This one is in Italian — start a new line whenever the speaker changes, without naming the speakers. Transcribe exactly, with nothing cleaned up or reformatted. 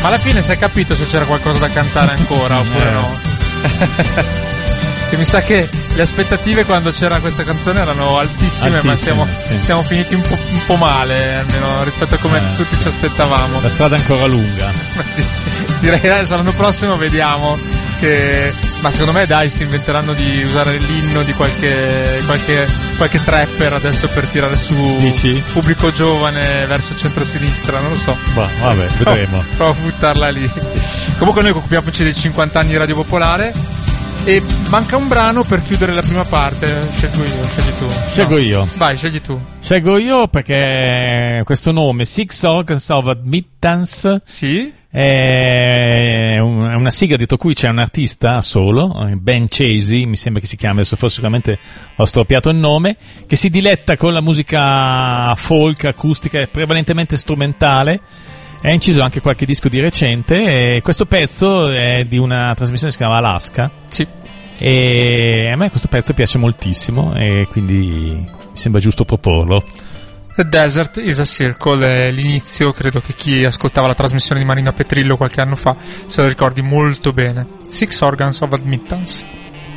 Ma alla fine si è capito se c'era qualcosa da cantare ancora oppure no? Che mi sa che le aspettative quando c'era questa canzone erano altissime, altissime ma siamo, sì. siamo finiti un po', un po' male, almeno rispetto a come eh, tutti sì. ci aspettavamo.
La strada è ancora lunga.
Direi che adesso l'anno prossimo vediamo che... Ma secondo me dai, si inventeranno di usare l'inno di qualche qualche, qualche trapper adesso per tirare su
Dici?
Pubblico giovane verso centrosinistra, non lo so.
Bah, vabbè, vedremo.
Provo a buttarla lì. Comunque noi occupiamoci dei cinquanta anni di Radio Popolare. E manca un brano per chiudere la prima parte. Scelgo io, scegli tu.
Scelgo no. io.
Vai, scegli tu.
Scelgo io perché questo nome, Six Organs of Admittance,
sì?
è una sigla dietro cui c'è un artista solo, Ben Chasey, mi sembra che si chiami, adesso forse sicuramente ho storpiato il nome, che si diletta con la musica folk, acustica e prevalentemente strumentale. Ha inciso anche qualche disco di recente e questo pezzo è di una trasmissione che si chiama Alaska.
Sì.
E a me questo pezzo piace moltissimo e quindi mi sembra giusto proporlo.
The Desert is a Circle è l'inizio, credo che chi ascoltava la trasmissione di Marina Petrillo qualche anno fa se lo ricordi molto bene. Six Organs of Admittance.